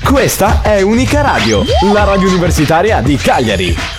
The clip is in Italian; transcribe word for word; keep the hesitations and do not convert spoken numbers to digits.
Questa è Unica Radio, la radio universitaria di Cagliari.